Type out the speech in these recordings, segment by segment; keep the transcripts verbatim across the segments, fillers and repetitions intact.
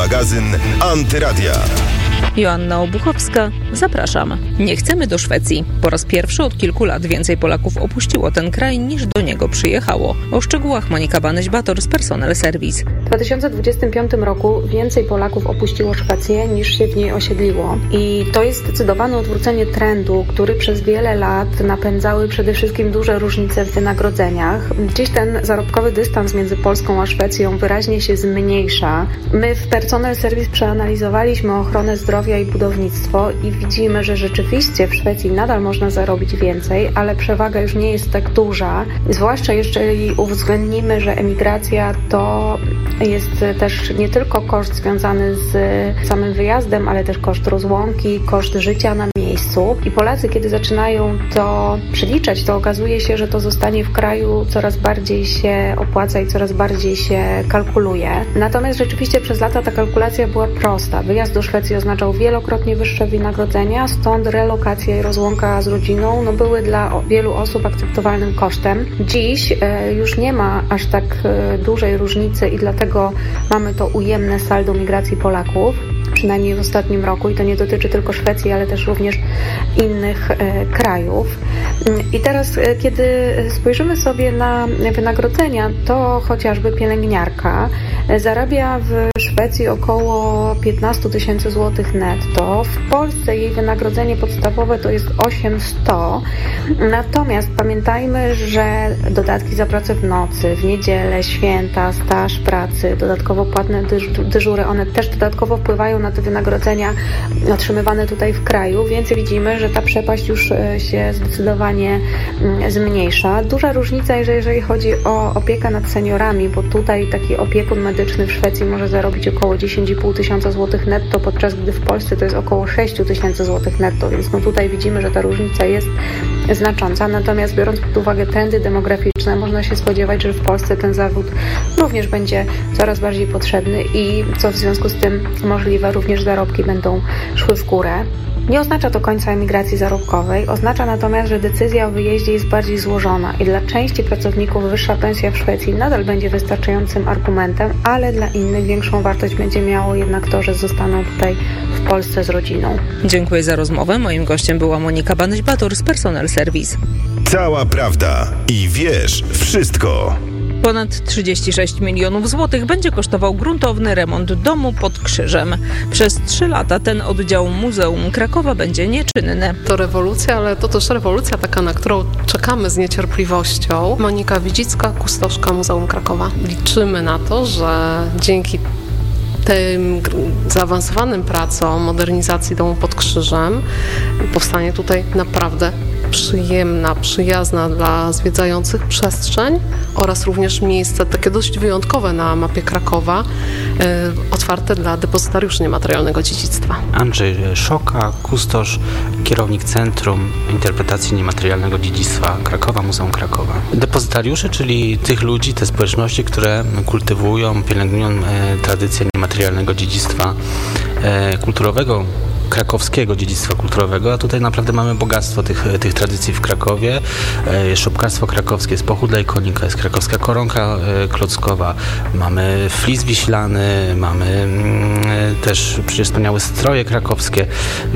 magazyn Antyradia. Joanna Obuchowska, zapraszam. Nie chcemy do Szwecji. Po raz pierwszy od kilku lat więcej Polaków opuściło ten kraj niż do niego przyjechało. O szczegółach Monika Banyś-Bator z Personel Service. W dwa tysiące dwudziestym piątym roku więcej Polaków opuściło Szwecję niż się w niej osiedliło. I to jest zdecydowane odwrócenie trendu, który przez wiele lat napędzały przede wszystkim duże różnice w wynagrodzeniach. Dziś ten zarobkowy dystans między Polską a Szwecją wyraźnie się zmniejsza. My w Personel Service przeanalizowaliśmy ochronę zdrowia i budownictwo i widzimy, że rzeczywiście w Szwecji nadal można zarobić więcej, ale przewaga już nie jest tak duża. Zwłaszcza jeżeli uwzględnimy, że emigracja to jest też nie tylko koszt związany z samym wyjazdem, ale też koszt rozłąki, koszt życia na miejscu. I Polacy, kiedy zaczynają to przeliczać, to okazuje się, że to zostanie w kraju coraz bardziej się opłaca i coraz bardziej się kalkuluje. Natomiast rzeczywiście przez lata ta kalkulacja była prosta. Wyjazd do Szwecji oznaczał wielokrotnie wyższe wynagrodzenia, stąd relokacja i rozłąka z rodziną no, były dla wielu osób akceptowalnym kosztem. Dziś e, już nie ma aż tak e, dużej różnicy i dlatego mamy to ujemne saldo migracji Polaków, przynajmniej w ostatnim roku, i to nie dotyczy tylko Szwecji, ale też również innych e, krajów. I teraz, e, kiedy spojrzymy sobie na wynagrodzenia, to chociażby pielęgniarka e, zarabia w Szwecji około piętnaście tysięcy złotych netto. W Polsce jej wynagrodzenie podstawowe to jest osiemset. Natomiast pamiętajmy, że dodatki za pracę w nocy, w niedzielę, święta, staż pracy, dodatkowo płatne dyżury, one też dodatkowo wpływają na te wynagrodzenia otrzymywane tutaj w kraju, więc widzimy, że ta przepaść już się zdecydowanie zmniejsza. Duża różnica, jeżeli chodzi o opiekę nad seniorami, bo tutaj taki opiekun medyczny w Szwecji może zarobić około dziesięć i pół tysiąca złotych netto, podczas gdy w Polsce to jest około sześć tysięcy złotych netto, więc no tutaj widzimy, że ta różnica jest znacząca. Natomiast biorąc pod uwagę trendy demograficzne, można się spodziewać, że w Polsce ten zawód również będzie coraz bardziej potrzebny i co w związku z tym możliwe, również zarobki będą szły w górę. Nie oznacza to końca emigracji zarobkowej, oznacza natomiast, że decyzja o wyjeździe jest bardziej złożona i dla części pracowników wyższa pensja w Szwecji nadal będzie wystarczającym argumentem, ale dla innych większą wartość będzie miało jednak to, że zostaną tutaj w Polsce z rodziną. Dziękuję za rozmowę. Moim gościem była Monika Banyś-Bator z Personel Service. Cała prawda i wiesz wszystko. Ponad trzydzieści sześć milionów złotych będzie kosztował gruntowny remont domu pod Krzyżem. Przez trzy lata ten oddział Muzeum Krakowa będzie nieczynny. To rewolucja, ale to też rewolucja taka, na którą czekamy z niecierpliwością. Monika Widzicka, kustoszka Muzeum Krakowa. Liczymy na to, że dzięki tym zaawansowanym pracom modernizacji domu pod Krzyżem powstanie tutaj naprawdę przyjemna, przyjazna dla zwiedzających przestrzeń oraz również miejsce takie dość wyjątkowe na mapie Krakowa, e, otwarte dla depozytariuszy niematerialnego dziedzictwa. Andrzej Szoka, kustosz, kierownik Centrum Interpretacji Niematerialnego Dziedzictwa Krakowa, Muzeum Krakowa. Depozytariusze, czyli tych ludzi, te społeczności, które kultywują, pielęgnują e, tradycję niematerialnego dziedzictwa e, kulturowego, krakowskiego dziedzictwa kulturowego, a tutaj naprawdę mamy bogactwo tych, tych tradycji w Krakowie. Jest szopkarstwo krakowskie, jest pochód dla ikonika, jest krakowska koronka klockowa, mamy flis wiślany, mamy też przecież wspaniałe stroje krakowskie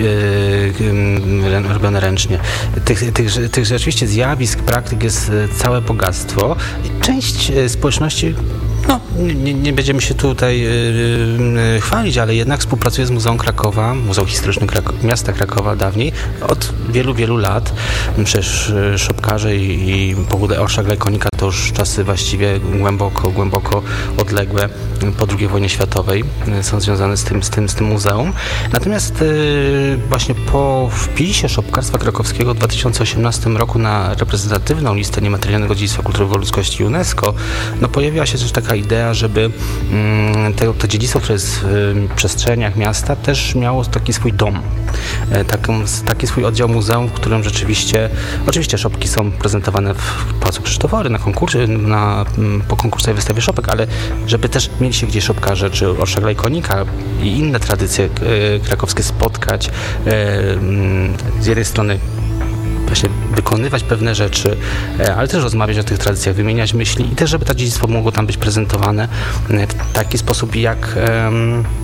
robione ręcznie. Tych, tych, tych rzeczywiście zjawisk, praktyk jest całe bogactwo i część społeczności No, nie, nie będziemy się tutaj yy, yy, chwalić, ale jednak współpracuję z Muzeum Krakowa, Muzeum Historycznym Krak- Miasta Krakowa dawniej, od wielu, wielu lat. Przecież yy, szopkarze i, i pochód orszak dla ikonika to już czasy właściwie głęboko, głęboko odległe po drugiej wojnie światowej yy, są związane z tym, z tym, z tym muzeum. Natomiast yy, właśnie po wpisie szopkarstwa krakowskiego w dwa tysiące osiemnastym roku na reprezentatywną listę niematerialnego dziedzictwa kulturowego ludzkości UNESCO, no pojawiła się też taka idea, żeby mm, to, to dziedzictwo, które jest w y, przestrzeniach miasta, też miało taki swój dom. E, taką, taki swój oddział muzeum, w którym rzeczywiście, oczywiście szopki są prezentowane w Pałacu Krzysztofory, na konkursie, na, po konkursowej wystawie szopek, ale żeby też mieli się gdzieś szopkarze, czy orszak dla ikonika i inne tradycje e, krakowskie spotkać. E, z jednej strony właśnie wykonywać pewne rzeczy, ale też rozmawiać o tych tradycjach, wymieniać myśli i też, żeby to dziedzictwo mogło tam być prezentowane w taki sposób, jak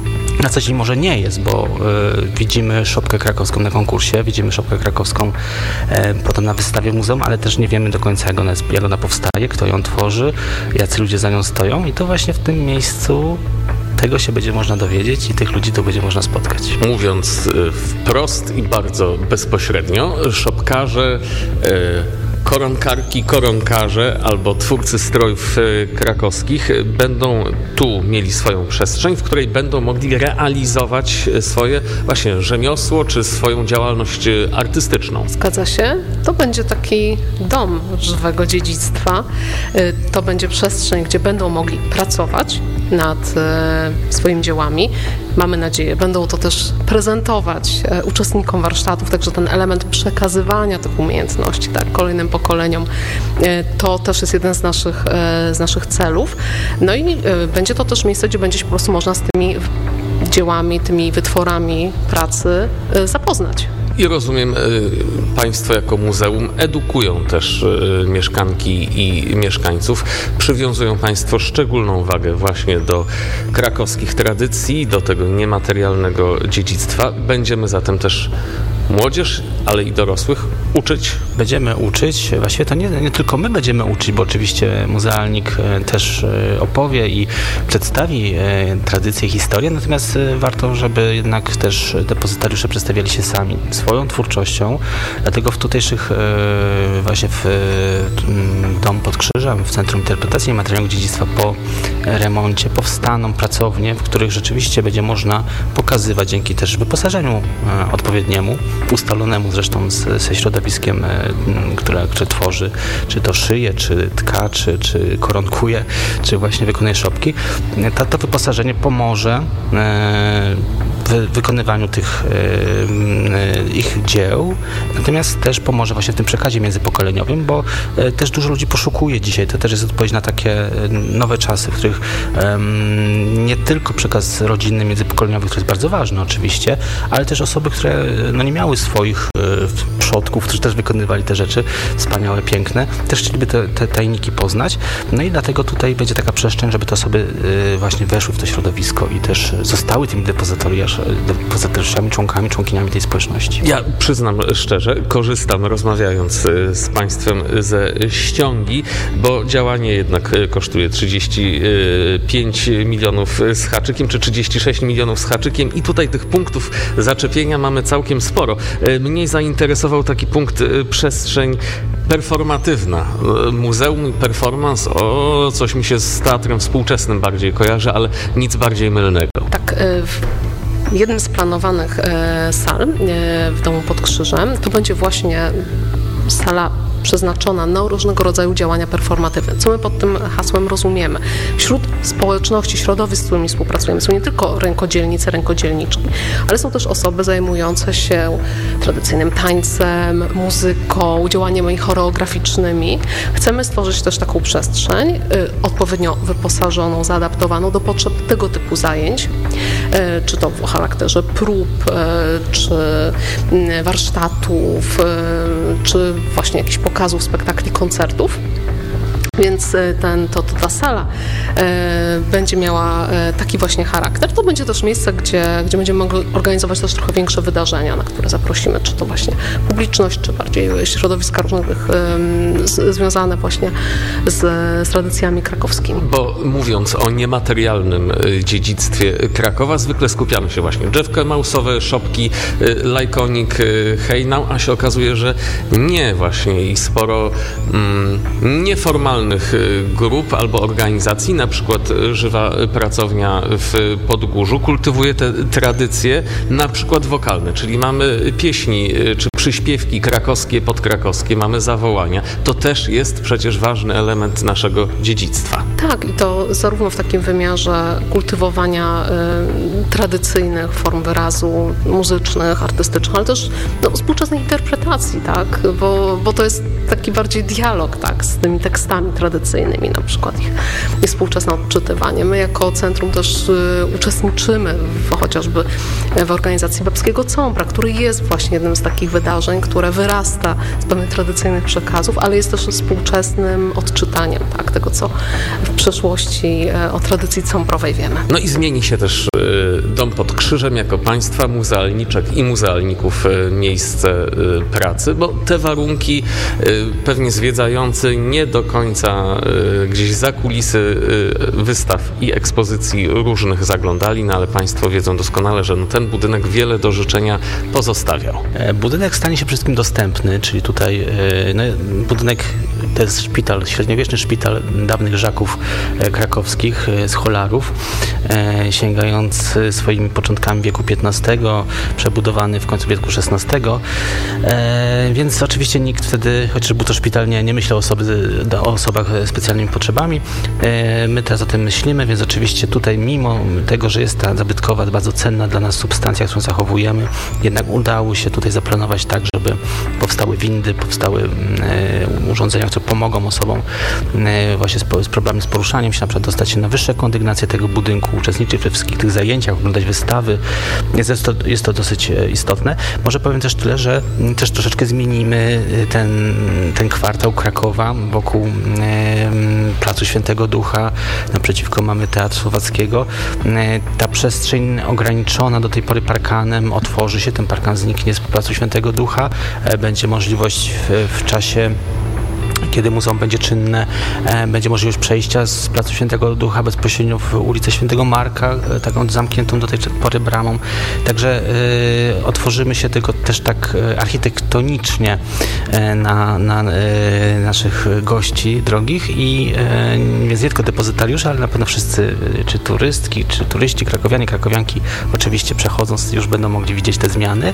na co dzień może nie jest, bo y, widzimy szopkę krakowską na konkursie, widzimy szopkę krakowską y, potem na wystawie muzeum, ale też nie wiemy do końca, jak ona, jest, jak ona powstaje, kto ją tworzy, jacy ludzie za nią stoją i to właśnie w tym miejscu tego się będzie można dowiedzieć i tych ludzi tu będzie można spotkać. Mówiąc wprost i bardzo bezpośrednio, szopkarze, koronkarki, koronkarze albo twórcy strojów krakowskich będą tu mieli swoją przestrzeń, w której będą mogli realizować swoje właśnie rzemiosło czy swoją działalność artystyczną. Zgadza się. To będzie taki dom żywego dziedzictwa. To będzie przestrzeń, gdzie będą mogli pracować nad swoimi dziełami. Mamy nadzieję, będą to też prezentować uczestnikom warsztatów, także ten element przekazywania tych umiejętności tak, kolejnym pokoleniom, to też jest jeden z naszych, z naszych celów. No i będzie to też miejsce, gdzie będzie się po prostu można z tymi dziełami, tymi wytworami pracy zapoznać. I rozumiem, Państwo jako muzeum edukują też mieszkanki i mieszkańców. Przywiązują Państwo szczególną wagę właśnie do krakowskich tradycji, do tego niematerialnego dziedzictwa. Będziemy zatem też młodzież, ale i dorosłych uczyć. Będziemy uczyć, właściwie to nie, nie tylko my będziemy uczyć, bo oczywiście muzealnik też opowie i przedstawi tradycje i historię, natomiast warto, żeby jednak też depozytariusze przedstawiali się sami swoją twórczością, dlatego w tutejszych właśnie w Dom pod Krzyżem, w Centrum Interpretacji i Materiałów Dziedzictwa po remoncie powstaną pracownie, w których rzeczywiście będzie można pokazywać dzięki też wyposażeniu odpowiedniemu, ustalonemu zresztą z, ze środowiskiem, które, które tworzy, czy to szyje, czy tka, czy, czy koronkuje, czy właśnie wykonuje szopki. To, to wyposażenie pomoże w wykonywaniu tych ich dzieł, natomiast też pomoże właśnie w tym przekazie międzypokoleniowym, bo też dużo ludzi poszukuje dzisiaj, to też jest odpowiedź na takie nowe czasy, w których nie tylko przekaz rodzinny, międzypokoleniowy, który jest bardzo ważny oczywiście, ale też osoby, które no, nie miały swoich przodków, którzy też wykonywali te rzeczy wspaniałe, piękne, też chcieliby te, te tajniki poznać, no i dlatego tutaj będzie taka przestrzeń, żeby te osoby właśnie weszły w to środowisko i też zostały tymi depozytariuszami, członkami, członkiniami tej społeczności. Ja przyznam szczerze, korzystam rozmawiając z Państwem ze ściągi, bo działanie jednak kosztuje trzydzieści pięć milionów z haczykiem, czy trzydzieści sześć milionów z haczykiem i tutaj tych punktów zaczepienia mamy całkiem sporo. Mnie zainteresował taki punkt przestrzeń performatywna. Muzeum i performance, o, coś mi się z teatrem współczesnym bardziej kojarzy, ale nic bardziej mylnego. Tak, w jednym z planowanych sal w Domu pod Krzyżem to będzie właśnie sala przeznaczona na różnego rodzaju działania performatywne. Co my pod tym hasłem rozumiemy? Wśród społeczności, środowisk, z którymi współpracujemy, są nie tylko rękodzielnicy, rękodzielniczki, ale są też osoby zajmujące się tradycyjnym tańcem, muzyką, działaniami choreograficznymi. Chcemy stworzyć też taką przestrzeń y, odpowiednio wyposażoną, zaadaptowaną do potrzeb tego typu zajęć, y, czy to w charakterze prób, y, czy y, warsztatów, y, czy właśnie jakichś pokazów, spektakli, koncertów. Więc ten, to, to ta sala e, będzie miała e, taki właśnie charakter. To będzie też miejsce, gdzie, gdzie będziemy mogli organizować też trochę większe wydarzenia, na które zaprosimy, czy to właśnie publiczność, czy bardziej środowiska różnych e, z, związane właśnie z, z tradycjami krakowskimi. Bo mówiąc o niematerialnym dziedzictwie Krakowa, zwykle skupiamy się właśnie drzewko mausowe, szopki, lajkonik, hejnał, a się okazuje, że nie właśnie i sporo mm, nieformalnych grup albo organizacji, na przykład Żywa Pracownia w Podgórzu kultywuje te tradycje na przykład wokalne, czyli mamy pieśni czy przyśpiewki krakowskie, podkrakowskie, mamy zawołania. To też jest przecież ważny element naszego dziedzictwa. Tak, i to zarówno w takim wymiarze kultywowania y, tradycyjnych form wyrazu muzycznych, artystycznych, ale też no, współczesnej interpretacji, tak, bo, bo to jest taki bardziej dialog, tak, z tymi tekstami tradycyjnymi, na przykład ich, ich współczesne odczytywanie. My jako centrum też y, uczestniczymy w, chociażby w organizacji Babskiego Cąbra, który jest właśnie jednym z takich wydarzeń, wydarzeń, które wyrasta z pewnych tradycyjnych przekazów, ale jest też współczesnym odczytaniem, tak, tego, co w przeszłości o tradycji cąbrowej wiemy. No i zmieni się też Dom pod Krzyżem jako państwa muzealniczek i muzealników miejsce pracy, bo te warunki pewnie zwiedzający nie do końca gdzieś za kulisy wystaw i ekspozycji różnych zaglądali, no ale państwo wiedzą doskonale, że no ten budynek wiele do życzenia pozostawiał. Budynek stanie się wszystkim dostępny, czyli tutaj no, budynek to jest szpital, średniowieczny szpital dawnych Żaków krakowskich z Cholarów, sięgając swoimi początkami wieku piętnastego, przebudowany w końcu wieku szesnastego, więc oczywiście nikt wtedy, chociaż był to szpital, nie, nie myślał osoby, o osobach z specjalnymi potrzebami. My teraz o tym myślimy, więc oczywiście tutaj mimo tego, że jest ta zabytkowa, bardzo cenna dla nas substancja, którą zachowujemy, jednak udało się tutaj zaplanować tak, żeby powstały windy, powstały urządzenia, które pomogą osobom właśnie z, z problemem z poruszaniem się, na przykład dostać się na wyższe kondygnacje tego budynku, uczestniczyć we wszystkich tych zajęciach, oglądać wystawy. Jest to, jest to dosyć istotne. Może powiem też tyle, że też troszeczkę zmienimy ten, ten kwartał Krakowa wokół Placu Świętego Ducha. Naprzeciwko mamy Teatr Słowackiego. Ta przestrzeń ograniczona do tej pory parkanem otworzy się, ten parkan zniknie z Placu Świętego Ducha. Będzie możliwość w, w czasie, kiedy muzeum będzie czynne, e, będzie możliwość przejścia z Placu Świętego Ducha bezpośrednio w ulicę Świętego Marka, e, taką zamkniętą do tej pory bramą. Także e, otworzymy się tylko też tak e, architektonicznie e, na, na e, naszych gości drogich i e, więc nie tylko depozytariusze, ale na pewno wszyscy, e, czy turystki, czy turyści, krakowianie, krakowianki oczywiście przechodząc już będą mogli widzieć te zmiany,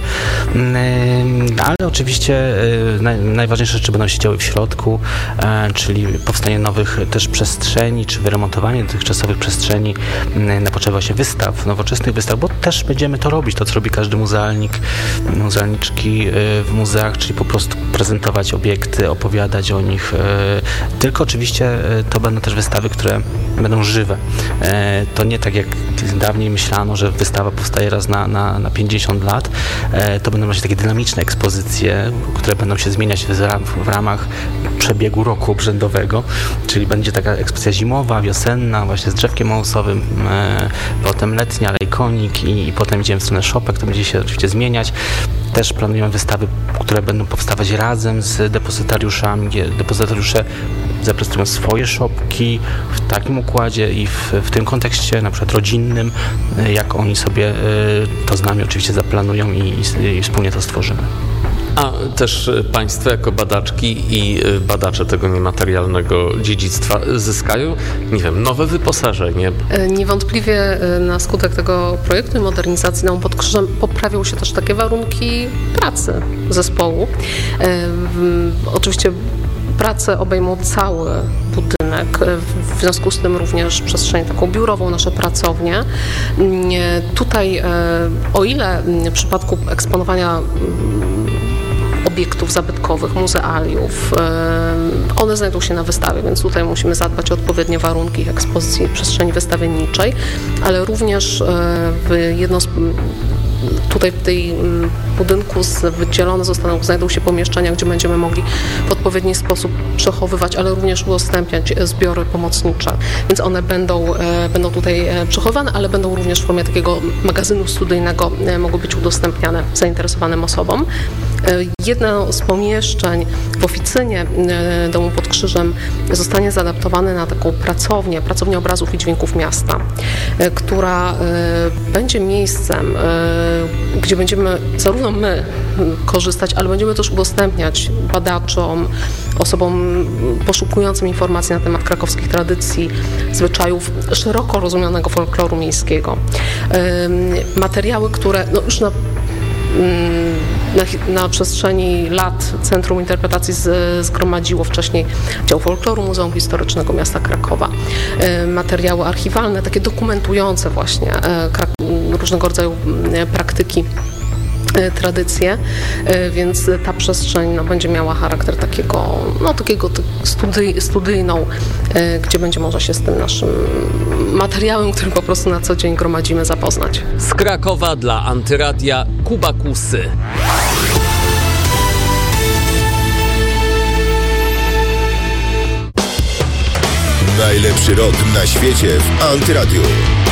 e, ale oczywiście e, naj, najważniejsze rzeczy będą się działy w środku, czyli powstanie nowych też przestrzeni, czy wyremontowanie dotychczasowych przestrzeni na potrzeby właśnie wystaw, nowoczesnych wystaw, bo też będziemy to robić, to co robi każdy muzealnik, muzealniczki w muzeach, czyli po prostu prezentować obiekty, opowiadać o nich. Tylko oczywiście to będą też wystawy, które będą żywe. To nie tak jak dawniej myślano, że wystawa powstaje raz na, na, na pięćdziesiąt lat. To będą właśnie takie dynamiczne ekspozycje, które będą się zmieniać w, ram, w ramach przebiegu roku obrzędowego, czyli będzie taka ekspozycja zimowa, wiosenna, właśnie z drzewkiem małosowym, e, potem letnia, lejkonik i, i potem idziemy w stronę szopek, to będzie się oczywiście zmieniać. Też planujemy wystawy, które będą powstawać razem z depozytariuszami, gdzie depozytariusze zaprezentują swoje szopki w takim układzie i w, w tym kontekście na przykład rodzinnym, jak oni sobie to z nami oczywiście zaplanują i, i, i wspólnie to stworzymy. A też państwo jako badaczki i badacze tego niematerialnego dziedzictwa zyskają, nie wiem, nowe wyposażenie. Niewątpliwie na skutek tego projektu i modernizacji Domu pod Krzyżem poprawią się też takie warunki pracy zespołu. Oczywiście prace obejmą cały budynek, w związku z tym również przestrzeń taką biurową, nasze pracownie. Tutaj, o ile w przypadku eksponowania obiektów zabytkowych, muzealiów, one znajdą się na wystawie, więc tutaj musimy zadbać o odpowiednie warunki ekspozycji przestrzeni wystawienniczej, ale również w jedno z Tutaj w tej budynku wydzielone zostaną, znajdą się pomieszczenia, gdzie będziemy mogli w odpowiedni sposób przechowywać, ale również udostępniać zbiory pomocnicze. Więc one będą, będą tutaj przechowane, ale będą również w formie takiego magazynu studyjnego mogą być udostępniane zainteresowanym osobom. Jedno z pomieszczeń w oficynie Domu pod Krzyżem zostanie zaadaptowane na taką pracownię, pracownię obrazów i dźwięków miasta, która będzie miejscem, gdzie będziemy zarówno my korzystać, ale będziemy też udostępniać badaczom, osobom poszukującym informacji na temat krakowskich tradycji, zwyczajów, szeroko rozumianego folkloru miejskiego. Materiały, które no już na Na, na przestrzeni lat Centrum Interpretacji z, zgromadziło wcześniej dział folkloru Muzeum Historycznego Miasta Krakowa. E, materiały archiwalne, takie dokumentujące właśnie e, krak, różnego rodzaju e, praktyki, e, tradycje, e, więc ta przestrzeń no, będzie miała charakter takiego, no takiego study, studyjną, e, gdzie będzie można się z tym naszym materiałem, który po prostu na co dzień gromadzimy, zapoznać. Z Krakowa dla Antyradia Kuba Kusy. Najlepszy rok na świecie w Antyradiu.